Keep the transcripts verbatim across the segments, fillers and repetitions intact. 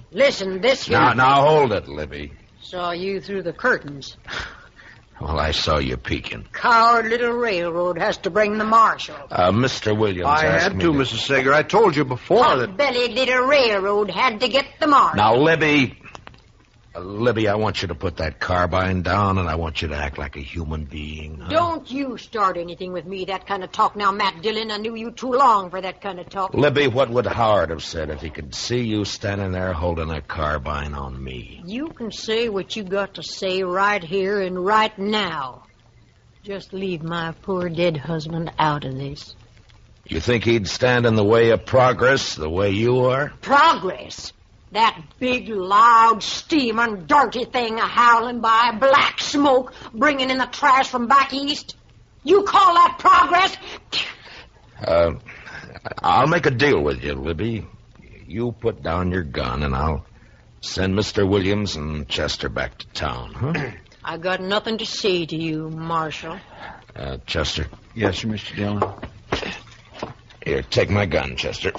Listen, this here... Now, now, hold it, Libby. Saw you through the curtains. Well, I saw you peeking. Coward little railroad has to bring the marshal. Uh, Mister Williams I asked had me to, Missus Sager. I told you before that... Hot-bellied little railroad had to get the marshal. Now, Libby... Uh, Libby, I want you to put that carbine down, and I want you to act like a human being. Huh? Don't you start anything with me, that kind of talk. Now, Matt Dillon, I knew you too long for that kind of talk. Libby, what would Howard have said if he could see you standing there holding a carbine on me? You can say what you got to say right here and right now. Just leave my poor dead husband out of this. You think he'd stand in the way of progress the way you are? Progress? That big, loud, steaming, dirty thing a-howling by, black smoke bringing in the trash from back east? You call that progress? Uh, I'll make a deal with you, Libby. You put down your gun, and I'll send Mister Williams and Chester back to town, huh? I got nothing to say to you, Marshal. Uh, Chester. Yes, sir, Mister Dillon. Here, take my gun, Chester.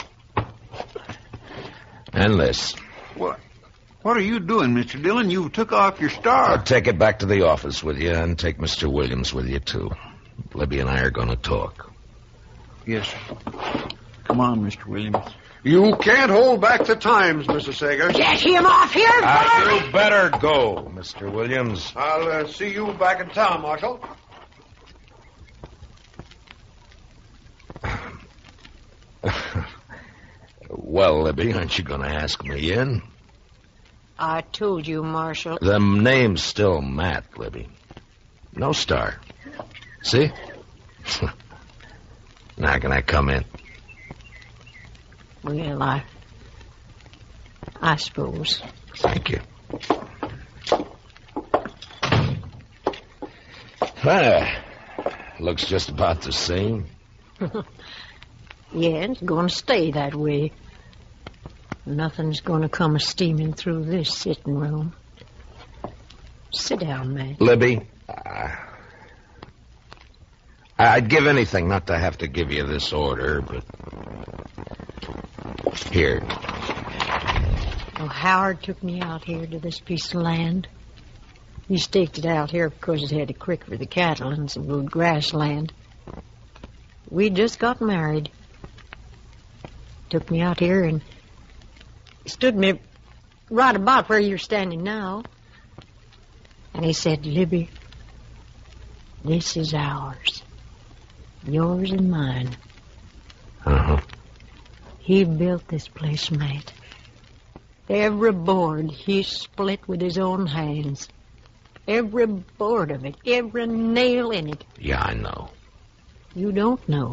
And this. What? What are you doing, Mister Dillon? You took off your star. I'll take it back to the office with you, and take Mister Williams with you, too. Libby and I are going to talk. Yes, sir. Come on, Mister Williams. You can't hold back the times, Missus Sager. Get him off here, Uh, you better go, Mister Williams. I'll uh, see you back in town, Marshal. Well, Libby, aren't you going to ask me in? I told you, Marshal. The name's still Matt, Libby. No star. See? Now can I come in? Well, I... I suppose. Thank you. Ah, looks just about the same. Yeah, it's going to stay that way. Nothing's going to come steaming through this sitting room. Sit down, Matt. Libby, uh, I'd give anything not to have to give you this order, but... Here. Well, Howard took me out here to this piece of land. He staked it out here because it had a creek for the cattle and some good grassland. We just got married. Took me out here and stood me right about where you're standing now. And he said, Libby, this is ours. Yours and mine. Uh-huh. He built this place, Matt. Every board he split with his own hands. Every board of it, every nail in it. Yeah, I know. You don't know.